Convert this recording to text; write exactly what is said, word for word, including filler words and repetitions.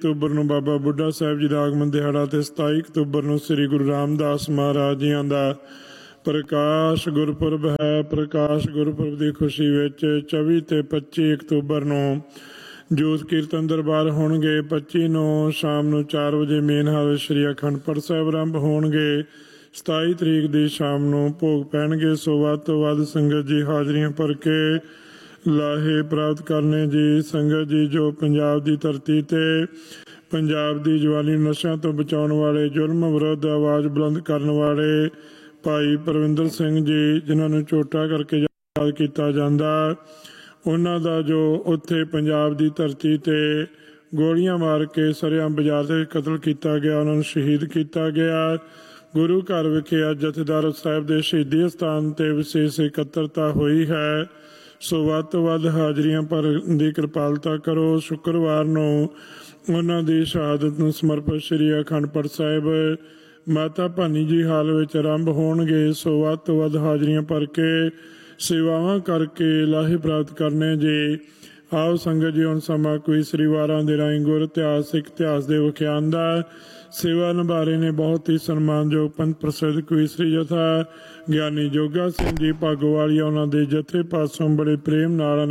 October ਨੂੰ ਬਾਬਾ ਬੁੱਢਾ ਸਾਹਿਬ ਜੀ ਦਾ ਆਗਮਨ ਦਿਹਾੜਾ ਤੇ ਸਤਾਈ ਅਕਤੂਬਰ ਨੂੰ ਸ੍ਰੀ ਗੁਰੂ ਰਾਮਦਾਸ ਮਹਾਰਾਜ ਜੀਆਂ ਦਾ ਪ੍ਰਕਾਸ਼ ਗੁਰਪੁਰਬ ਹੈ। ਪ੍ਰਕਾਸ਼ ਗੁਰਪੁਰਬ ਦੀ ਖੁਸ਼ੀ ਵਿੱਚ ਚੌਵੀ ਤੇ ਪੱਚੀ ਅਕਤੂਬਰ ਨੂੰ ਜੋਤ ਕੀਰਤਨ ਦਰਬਾਰ ਹੋਣਗੇ। ਪੱਚੀ ਨੂੰ ਸ਼ਾਮ ਨੂੰ ਚਾਰ ਵਜੇ ਮੇਨ ਹਾਲ ਸ਼੍ਰੀ ਅਖੰਡ ਪਾਠ ਸਾਹਿਬ ਆਰੰਭ ਹੋਣਗੇ। ਸਤਾਈ ਤਰੀਕ ਦੀ ਸ਼ਾਮ ਨੂੰ ਭੋਗ ਪੈਣਗੇ। ਸੋ ਵੱਧ ਤੋਂ ਵੱਧ ਸੰਗਤ ਜੀ ਹਾਜ਼ਰੀਆਂ ਭਰ ਕੇ ਲਾਹੇ ਪ੍ਰਾਪਤ ਕਰਨੇ ਜੀ। ਸੰਗਤ ਜੀ ਜੋ ਪੰਜਾਬ ਦੀ ਧਰਤੀ ਤੇ ਪੰਜਾਬ ਦੀ ਜਵਾਨੀ ਨਸ਼ਿਆਂ ਤੋਂ ਬਚਾਉਣ ਵਾਲੇ, ਜ਼ੁਲਮ ਵਿਰੁੱਧ ਆਵਾਜ਼ ਬੁਲੰਦ ਕਰਨ ਵਾਲੇ ਭਾਈ ਪਰਵਿੰਦਰ ਸਿੰਘ ਜੀ, ਜਿਨ੍ਹਾਂ ਨੂੰ ਝੋਟਾ ਕਰਕੇ ਯਾਦ ਕੀਤਾ ਜਾਂਦਾ, ਉਹਨਾਂ ਦਾ ਜੋ ਉੱਥੇ ਪੰਜਾਬ ਦੀ ਧਰਤੀ ਤੇ ਗੋਲੀਆਂ ਮਾਰ ਕੇ ਸਰੇਆਮ ਬਾਜ਼ਾਰ ਦੇ ਕਤਲ ਕੀਤਾ ਗਿਆ, ਉਹਨਾਂ ਨੂੰ ਸ਼ਹੀਦ ਕੀਤਾ ਗਿਆ। ਗੁਰੂ ਘਰ ਵਿਖੇ ਅੱਜ ਜਥੇਦਾਰ ਸਾਹਿਬ ਦੇ ਸ਼ਹੀਦੀ ਸਥਾਨ ਤੇ ਵਿਸ਼ੇਸ਼ ਇਕੱਤਰਤਾ ਹੋਈ ਹੈ। ਸੋ ਵੱਧ ਤੋਂ ਵੱਧ ਹਾਜ਼ਰੀਆਂ ਭਰਨ ਦੀ ਕਿਰਪਾਲਤਾ ਕਰੋ। ਸ਼ੁੱਕਰਵਾਰ ਨੂੰ ਉਹਨਾਂ ਦੀ ਸ਼ਹਾਦਤ ਨੂੰ ਸਮਰਪਿਤ ਸ਼੍ਰੀ ਅਖੰਡ ਪਾਠ ਸਾਹਿਬ ਮਾਤਾ ਭਾਨੀ ਜੀ ਹਾਲ ਵਿੱਚ ਆਰੰਭ ਹੋਣਗੇ। ਸੋ ਵੱਧ ਤੋਂ ਵੱਧ ਹਾਜ਼ਰੀਆਂ ਭਰ ਕੇ ਸੇਵਾਵਾਂ ਕਰਕੇ ਲਾਹੇ ਪ੍ਰਾਪਤ ਕਰਨੇ ਜੀ। ਆਓ ਸੰਗਤ ਜੀ, ਹੁਣ ਸਮਾਂ ਕੋਈ ਸ੍ਰੀਵਾਰਾਂ ਦੇ ਰਾਹੀਂ ਗੁਰ ਇਤਿਹਾਸ, ਸਿੱਖ ਇਤਿਹਾਸ ਦੇ ਵਿਖਿਆਨ ਦਾ ਸੇਵਾ ਨਿਭਾ ਰਹੇ ਨੇ ਬਹੁਤ ਹੀ ਸਨਮਾਨਯੋਗ ਪੰਥ ਪ੍ਰਸਿੱਧ ਕੋਈ ਸ੍ਰੀ ਜਥਾ ਗਿਆਨੀ ਜੋਗਾ ਸਿੰਘ ਜੀ ਭਾਗੋਵਾਲੀਆ। ਉਹਨਾਂ ਦੇ ਜਥੇ ਪਾਸੋਂ ਬੜੇ ਪ੍ਰੇਮ ਨਾਲ